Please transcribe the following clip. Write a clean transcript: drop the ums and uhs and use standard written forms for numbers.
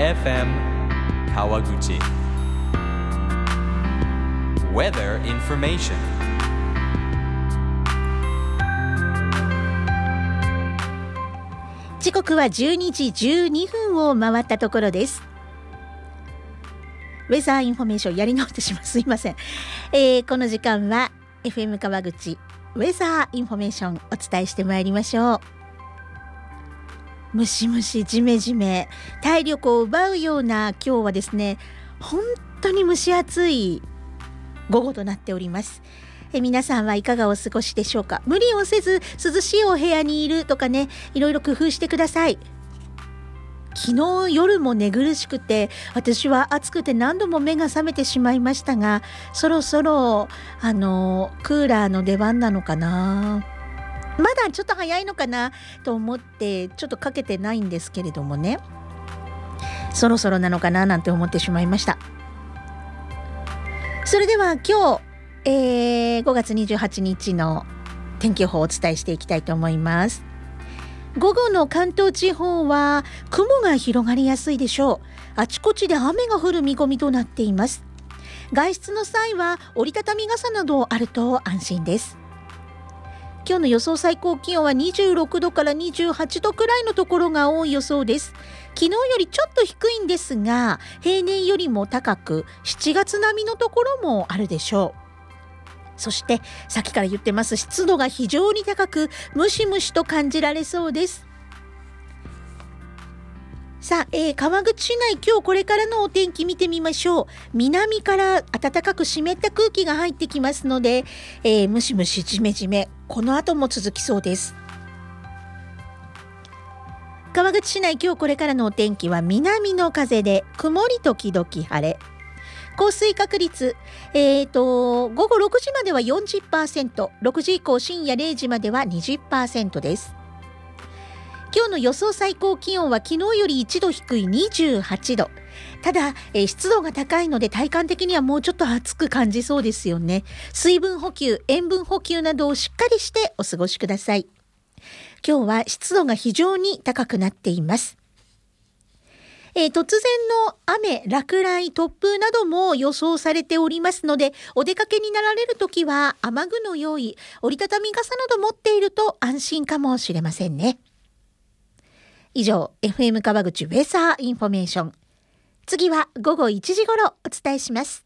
FM Kawaguchi Weather Information 時刻は12時12分を回ったところです。ウェザーインフォメーションやり直してしまう、すいません。この時間は FM 川口ウェザーインフォメーションお伝えしてまいりましょう。ムシムシジメジメ、体力を奪うような今日はですね、本当に蒸し暑い午後となっております。皆さんはいかがお過ごしでしょうか。無理をせず涼しいお部屋にいるとかね、いろいろ工夫してください。昨日夜も寝苦しくて、私は暑くて何度も目が覚めてしまいましたが、そろそろクーラーの出番なのかな。まだちょっと早いのかなと思ってちょっとかけてないんですけれどもね、そろそろなのかななんて思ってしまいました。それでは今日、5月28日の天気予報をお伝えしていきたいと思います。午後の関東地方は雲が広がりやすいでしょう。あちこちで雨が降る見込みとなっています。外出の際は折りたたみ傘などあると安心です。今日の予想最高気温は26度から28度くらいのところが多い予想です。昨日よりちょっと低いんですが、平年よりも高く7月並みのところもあるでしょう。そしてさっきから言ってます、湿度が非常に高くムシムシと感じられそうです。さあ、川口市内今日これからのお天気見てみましょう。南から暖かく湿った空気が入ってきますので、ムシムシジメジメ、この後も続きそうです。川口市内今日これからのお天気は南の風で曇り時々晴れ。降水確率、午後6時までは 40%、6時以降深夜0時までは 20% です。今日の予想最高気温は昨日より1度低い28度。ただ、湿度が高いので体感的にはもうちょっと暑く感じそうですよね。水分補給、塩分補給などをしっかりしてお過ごしください。今日は湿度が非常に高くなっています。突然の雨、落雷、突風なども予想されておりますので、お出かけになられるときは雨具の用意、折りたたみ傘など持っていると安心かもしれませんね。以上、FM 川口ウェザーインフォメーション。次は午後1時頃お伝えします。